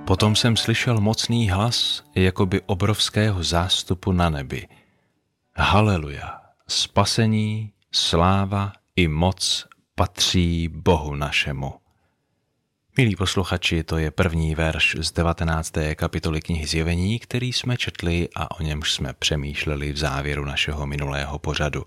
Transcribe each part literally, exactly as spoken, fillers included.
Potom jsem slyšel mocný hlas, jakoby obrovského zástupu na nebi. Haleluja, spasení, sláva i moc patří Bohu našemu. Milí posluchači, to je první verš z devatenácté kapitoly knihy Zjevení, který jsme četli a o němž jsme přemýšleli v závěru našeho minulého pořadu.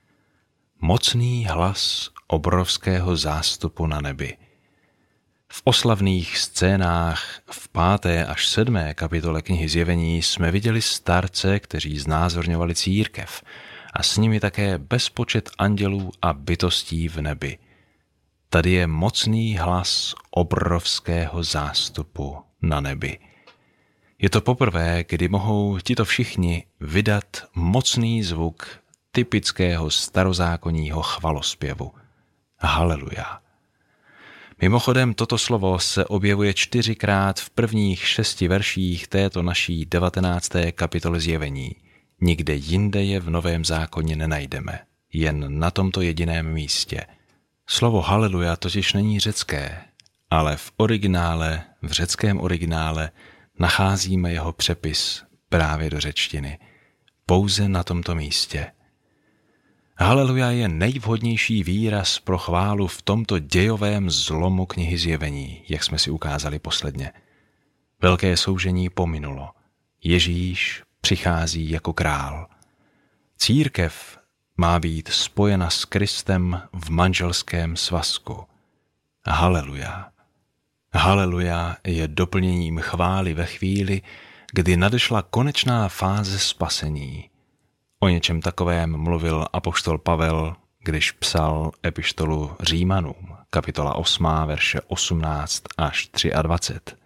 Mocný hlas obrovského zástupu na nebi. V oslavných scénách v páté až sedmé kapitole knihy Zjevení jsme viděli starce, kteří znázorňovali církev a s nimi také bezpočet andělů a bytostí v nebi. Tady je mocný hlas obrovského zástupu na nebi. Je to poprvé, kdy mohou tito všichni vydat mocný zvuk typického starozákonního chvalospěvu. Haleluja. Mimochodem, toto slovo se objevuje čtyřikrát v prvních šesti verších této naší devatenácté kapitoly Zjevení. Nikde jinde je v Novém zákoně nenajdeme, jen na tomto jediném místě. Slovo haleluja totiž není řecké, ale v originále, v řeckém originále nacházíme jeho přepis právě do řečtiny. Pouze na tomto místě. Haleluja je nejvhodnější výraz pro chválu v tomto dějovém zlomu knihy Zjevení, jak jsme si ukázali posledně. Velké soužení pominulo. Ježíš přichází jako král. Církev má být spojena s Kristem v manželském svazku. Haleluja. Haleluja je doplněním chvály ve chvíli, kdy nadešla konečná fáze spasení. O něčem takovém mluvil apoštol Pavel, když psal epištolu Římanům, kapitola osmá, verše osmnáct až dvacet tři.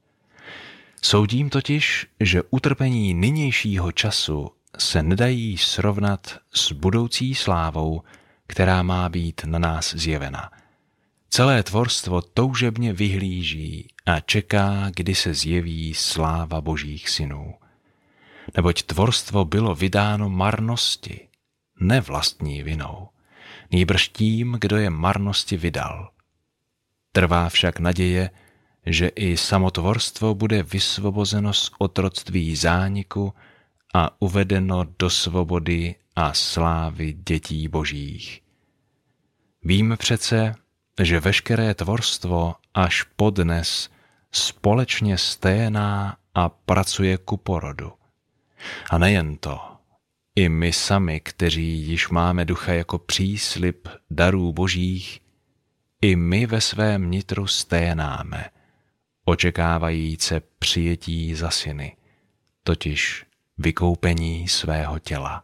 Soudím totiž, že utrpení nynějšího času se nedají srovnat s budoucí slávou, která má být na nás zjevena. Celé tvorstvo toužebně vyhlíží a čeká, kdy se zjeví sláva božích synů. Neboť tvorstvo bylo vydáno marnosti, ne vlastní vinou, nýbrž tím, kdo je marnosti vydal. Trvá však naděje, že i samotvorstvo bude vysvobozeno z otroctví zániku a uvedeno do svobody a slávy dětí božích. Víme přece, že veškeré tvorstvo až podnes společně sténá a pracuje ku porodu. A nejen to, i my sami, kteří již máme ducha jako příslib darů božích, i my ve svém nitru sténáme, očekávajíce přijetí za syny, totiž vykoupení svého těla.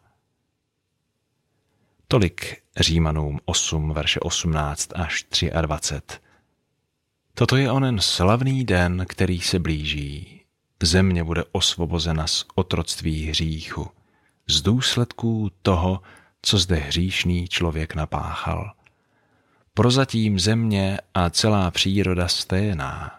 Tolik Římanům osm, verše osmnáct až dvacet tři. Toto je onen slavný den, který se blíží. Země bude osvobozena z otroctví hříchu, z důsledků toho, co zde hříšný člověk napáchal. Prozatím země a celá příroda sténá.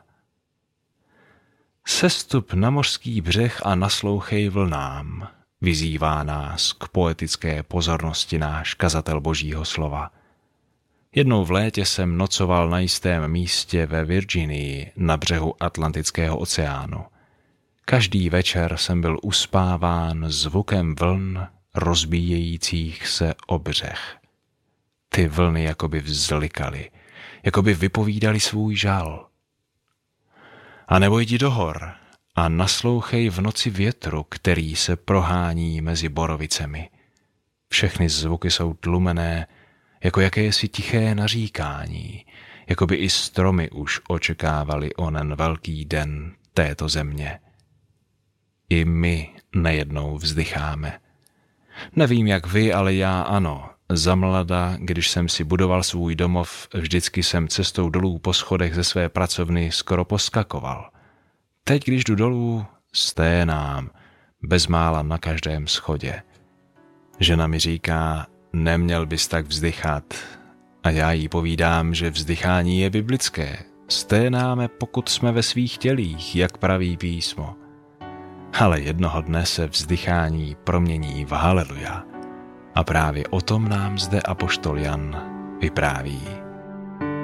Sestup na mořský břeh a naslouchej vlnám, vyzývá nás k poetické pozornosti náš kazatel božího slova. Jednou v létě jsem nocoval na jistém místě ve Virginii na břehu Atlantického oceánu. Každý večer jsem byl uspáván zvukem vln rozbíjejících se o břeh. Ty vlny jakoby vzlikaly, jakoby vypovídali svůj žal. A nebo jdi do hor a naslouchej v noci větru, který se prohání mezi borovicemi. Všechny zvuky jsou tlumené, jako jakési tiché naříkání, jakoby i stromy už očekávali onen velký den této země. I my nejednou vzdycháme. Nevím, jak vy, ale já ano. Zamlada, když jsem si budoval svůj domov, vždycky jsem cestou dolů po schodech ze své pracovny skoro poskakoval. Teď, když jdu dolů, sténám, bezmála na každém schodě. Žena mi říká, neměl bys tak vzdychat. A já jí povídám, že vzdychání je biblické. Sténáme, pokud jsme ve svých tělích, jak praví písmo. Ale jednoho dne se vzdychání promění v haleluja. A právě o tom nám zde apoštol Jan vypráví.